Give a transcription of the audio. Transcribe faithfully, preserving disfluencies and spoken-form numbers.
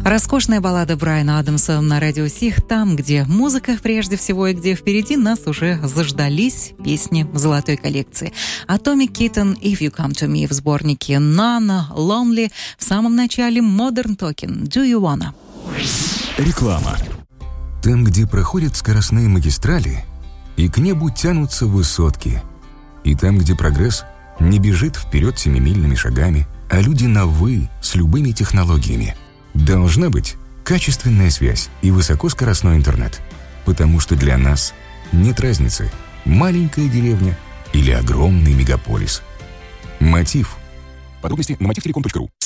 Роскошная баллада Брайана Адамса на радио Сих, там, где музыка прежде всего и где впереди нас уже заждались песни золотой коллекции. Atomic Kitten, If You Come To Me в сборнике Nana, Lonely, в самом начале Modern Talking, Do You Wanna. Реклама. Там, где проходят скоростные магистрали, и к небу тянутся высотки, и там, где прогресс не бежит вперед семимильными шагами, а люди на «вы» с любыми технологиями, должна быть качественная связь и высокоскоростной интернет. Потому что для нас нет разницы, маленькая деревня или огромный мегаполис. Мотив. Подробности на мотив телеком точка ру.